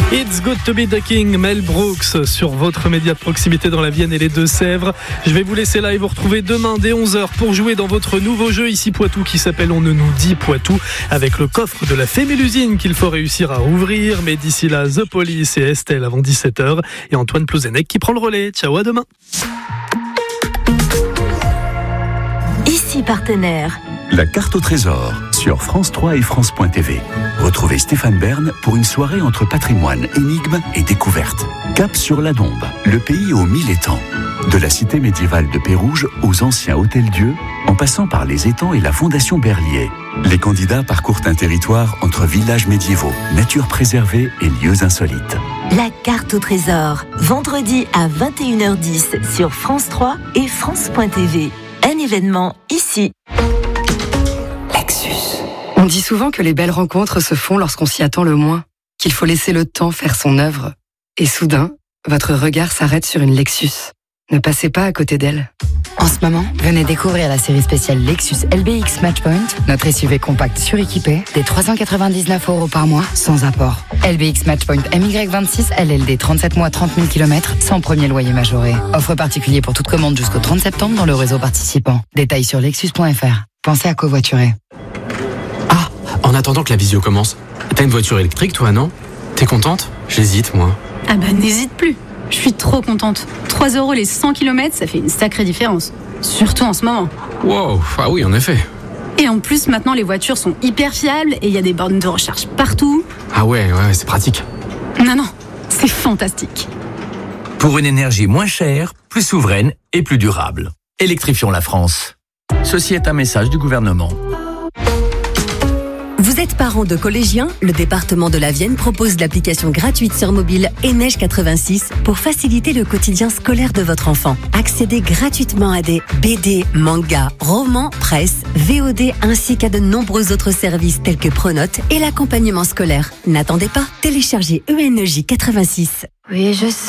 It's Good to Be the King, Mel Brooks sur votre média de proximité dans la Vienne et les Deux-Sèvres. Je vais vous laisser là et vous retrouver demain dès 11h pour jouer dans votre nouveau jeu ici Poitou qui s'appelle On ne nous dit Poitou, avec le coffre de la Fée Mélusine qu'il faut réussir à ouvrir. Mais d'ici là, The Police et Estelle avant 17h et Antoine Plouzenec qui prend le relais. Ciao, à demain. Ici partenaire. La carte au trésor sur France 3 et France.tv. Retrouvez Stéphane Bern pour une soirée entre patrimoine, énigmes et découvertes. Cap sur la Dombe, le pays aux 1000 étangs. De la cité médiévale de Pérouge aux anciens hôtels-dieux, en passant par les étangs et la fondation Berlier. Les candidats parcourent un territoire entre villages médiévaux, nature préservée et lieux insolites. La carte au trésor, vendredi à 21h10 sur France 3 et France.tv. Un événement ici. On dit souvent que les belles rencontres se font lorsqu'on s'y attend le moins, qu'il faut laisser le temps faire son œuvre. Et soudain, votre regard s'arrête sur une Lexus. Ne passez pas à côté d'elle. En ce moment, venez découvrir la série spéciale Lexus LBX Matchpoint, notre SUV compact suréquipé, des 399 € par mois, sans apport. LBX Matchpoint MY26 LLD 37 mois 30 000 km, sans premier loyer majoré. Offre particulier pour toute commande jusqu'au 30 septembre dans le réseau participant. Détails sur lexus.fr. Pensez à covoiturer. En attendant que la visio commence, t'as une voiture électrique toi, non? T'es contente? J'hésite, moi. Ah bah n'hésite plus. Je suis trop contente. 3 € les 100 km, ça fait une sacrée différence. Surtout en ce moment. Wow, ah oui, en effet. Et en plus, maintenant, les voitures sont hyper fiables et il y a des bornes de recharge partout. Ah ouais, c'est pratique. Non, c'est fantastique. Pour une énergie moins chère, plus souveraine et plus durable. Électrifions la France. Ceci est un message du gouvernement. Vous êtes parent de collégiens? Le département de la Vienne propose l'application gratuite sur mobile Neige 86 pour faciliter le quotidien scolaire de votre enfant. Accédez gratuitement à des BD, mangas, romans, presse, VOD ainsi qu'à de nombreux autres services tels que Pronote et l'accompagnement scolaire. N'attendez pas, téléchargez ENEJ 86. Oui, je sais.